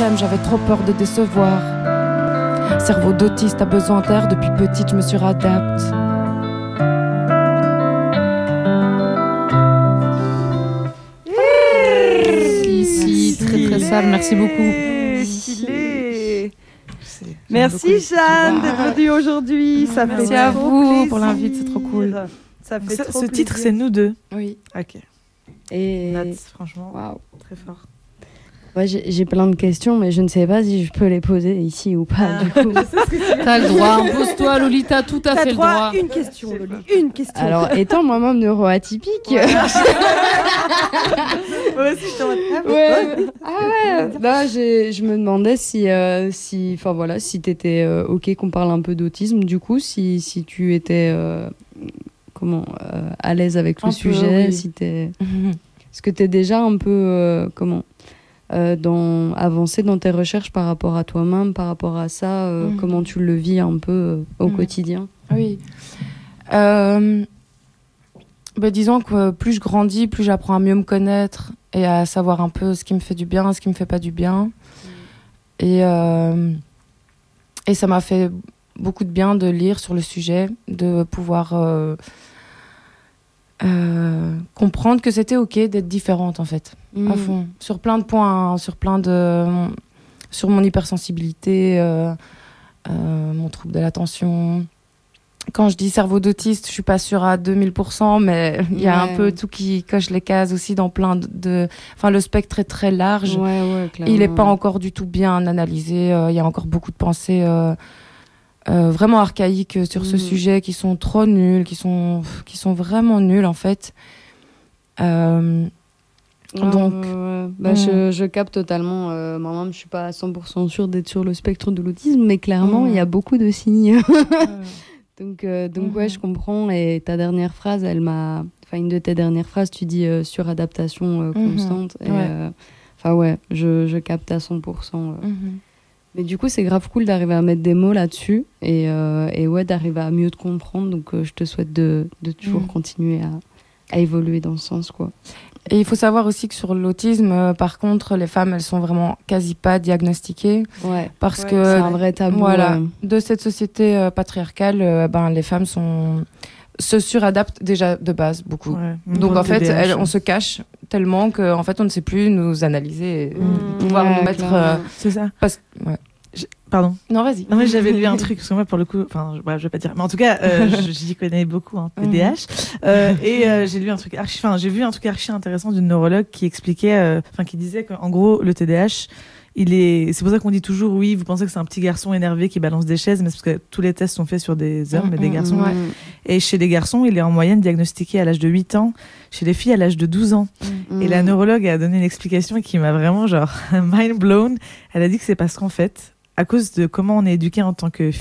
t'aime, j'avais trop peur de décevoir. Cerveau d'autiste a besoin d'air, depuis petite je me suradapte. Si, très très sale, merci beaucoup. Merci Jeanne d'être venue aujourd'hui. Ça fait Merci à trop vous plaisir. pour l'invite, c'est trop cool. Ça fait trop Ce titre, plaisir. c'est nous deux. Oui. Ok. Et Nat, franchement, waouh. très fort. Ouais, j'ai plein de questions, mais je ne sais pas si je peux les poser ici ou pas. Du coup. T'as le droit, impose-toi Lolita, tout à T'as fait le droit droit. à une question, Loli. Une question. Alors, étant moi-même neuroatypique, Moi aussi, je te ouais. Ah ouais. Là, je me demandais si t'étais ok qu'on parle un peu d'autisme. Du coup, si tu étais à l'aise avec le sujet, oui. si est-ce que t'es déjà un peu avancé dans tes recherches par rapport à toi-même, par rapport à ça, comment tu le vis un peu au quotidien? Oui. Disons que plus je grandis, plus j'apprends à mieux me connaître et à savoir un peu ce qui me fait du bien, ce qui me fait pas du bien. Et ça m'a fait beaucoup de bien de lire sur le sujet, de pouvoir comprendre que c'était ok d'être différente en fait, à fond, sur plein de points, hein, sur mon hypersensibilité, mon trouble de l'attention. Quand je dis cerveau d'autiste, je suis pas sûre à 2000%, mais il y a un peu tout qui coche les cases aussi dans plein enfin, le spectre est très large. Ouais, clairement. Il n'est pas encore du tout bien analysé. Il y a encore beaucoup de pensées vraiment archaïques sur ce sujet qui sont trop nulles, qui sont vraiment nulles en fait. Donc, je capte totalement. Moi-même, je suis pas à 100% sûre d'être sur le spectre de l'autisme, mais clairement, il y a beaucoup de signes. Donc ouais, je comprends. Et ta dernière phrase, une de tes dernières phrases, tu dis suradaptation constante. Je capte à 100%. Mais du coup, c'est grave cool d'arriver à mettre des mots là-dessus et ouais, d'arriver à mieux te comprendre. Donc, je te souhaite de toujours continuer à évoluer dans ce sens, quoi. Et il faut savoir aussi que sur l'autisme, par contre, les femmes, elles sont vraiment quasi pas diagnostiquées. Ouais. Parce que c'est un vrai tabou. Voilà, de cette société patriarcale, les femmes se suradaptent déjà de base beaucoup. Ouais, donc en fait, on se cache tellement qu'en fait, on ne sait plus nous analyser et pouvoir nous mettre. C'est ça. Ouais. Pardon. Non, vas-y. Non, mais j'avais lu un truc, parce que moi, pour le coup, je vais pas dire, mais en tout cas, j'y connais beaucoup, TDAH. J'ai lu un truc j'ai vu un truc archi intéressant d'une neurologue qui expliquait, qui disait qu'en gros, le TDAH, c'est pour ça qu'on dit toujours, oui, vous pensez que c'est un petit garçon énervé qui balance des chaises, mais c'est parce que tous les tests sont faits sur des hommes et des garçons. Et chez les garçons, il est en moyenne diagnostiqué à l'âge de 8 ans, chez les filles à l'âge de 12 ans. Et la neurologue a donné une explication qui m'a vraiment, mind blown. Elle a dit que c'est parce qu'en fait, à cause de comment on est éduqué en tant que